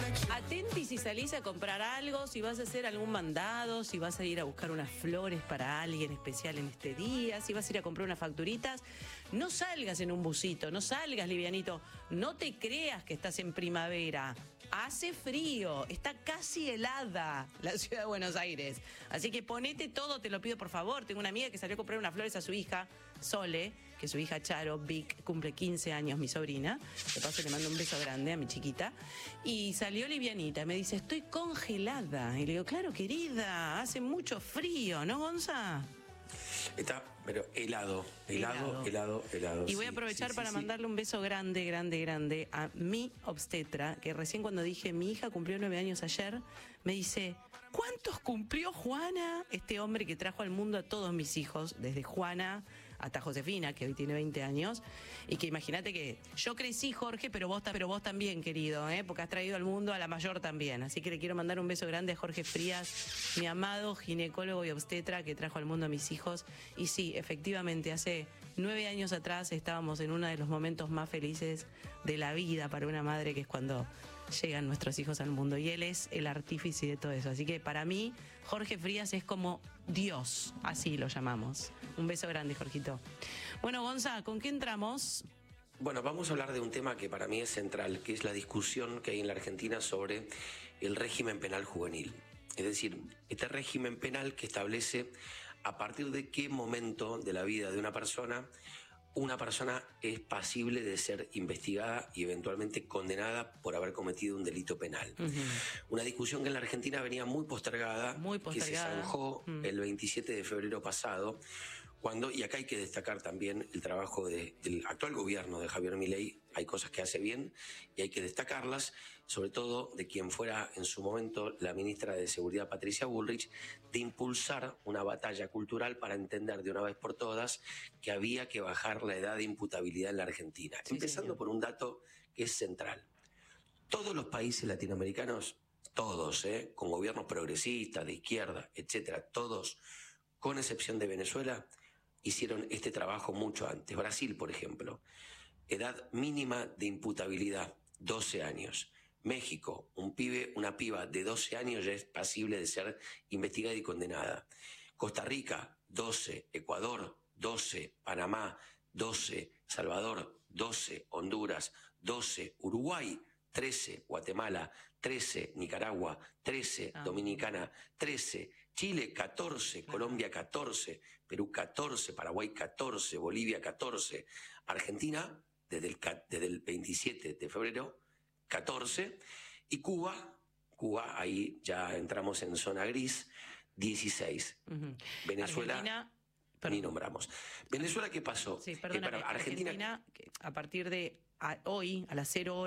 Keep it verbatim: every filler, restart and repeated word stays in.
Atenti si salís a comprar algo, si vas a hacer algún mandado, si vas a ir a buscar unas flores para alguien especial en este día, si vas a ir a comprar unas facturitas. No salgas en un busito, no salgas livianito. No te creas que estás en primavera. Hace frío, está casi helada la ciudad de Buenos Aires. Así que ponete todo, te lo pido por favor. Tengo una amiga que salió a comprar unas flores a su hija, Sole, que su hija Charo, Vic, cumple quince años, mi sobrina. De paso le mando un beso grande a mi chiquita. Y salió livianita, me dice, estoy congelada. Y le digo, claro, querida, hace mucho frío, ¿no, Gonza? Está, pero helado, helado, helado, helado, helado. Y voy sí, a aprovechar sí, para sí, mandarle un beso grande, grande, grande a mi obstetra, que recién cuando dije, mi hija cumplió nueve años ayer, me dice, ¿cuántos cumplió Juana? Este hombre que trajo al mundo a todos mis hijos, desde Juana hasta Josefina, que hoy tiene veinte años, y que imagínate que yo crecí, Jorge, pero vos, pero vos también, querido, ¿eh? Porque has traído al mundo a la mayor también. Así que le quiero mandar un beso grande a Jorge Frías, mi amado ginecólogo y obstetra que trajo al mundo a mis hijos. Y sí, efectivamente, hace nueve años atrás estábamos en uno de los momentos más felices de la vida para una madre, que es cuando llegan nuestros hijos al mundo. Y él es el artífice de todo eso. Así que para mí, Jorge Frías es como Dios, así lo llamamos. Un beso grande, Jorgito. Bueno, Gonza, ¿con qué entramos? Bueno, vamos a hablar de un tema que para mí es central, que es la discusión que hay en la Argentina sobre el régimen penal juvenil. Es decir, este régimen penal que establece a partir de qué momento de la vida de una persona una persona es pasible de ser investigada y eventualmente condenada por haber cometido un delito penal. Uh-huh. Una discusión que en la Argentina venía muy postergada, muy postergada. que se zanjó uh-huh. el veintisiete de febrero pasado, cuando, y acá hay que destacar también el trabajo de, del actual gobierno de Javier Milei. Hay cosas que hace bien y hay que destacarlas, sobre todo de quien fuera en su momento la ministra de Seguridad, Patricia Bullrich, de impulsar una batalla cultural para entender de una vez por todas que había que bajar la edad de imputabilidad en la Argentina. Sí, empezando señor. por un dato que es central. Todos los países latinoamericanos, todos, ¿eh? con gobiernos progresistas, de izquierda, etcétera, todos, con excepción de Venezuela, hicieron este trabajo mucho antes. Brasil, por ejemplo, edad mínima de imputabilidad, doce años. México, un pibe, una piba de doce años ya es pasible de ser investigada y condenada. Costa Rica, doce. Ecuador, doce. Panamá, doce. Salvador, doce. Honduras, doce. Uruguay, trece, Guatemala, trece, Nicaragua, trece, ah. Dominicana, trece, Chile, catorce, claro. Colombia, catorce, Perú, catorce, Paraguay, catorce, Bolivia, catorce, Argentina, desde el, desde el veintisiete de febrero, catorce, y Cuba, Cuba, ahí ya entramos en zona gris, dieciséis. Uh-huh. Venezuela... Argentina... Ni nombramos. ¿Venezuela qué pasó? Sí, perdona, eh, para Argentina... Argentina, a partir de a, hoy, a las cero horas,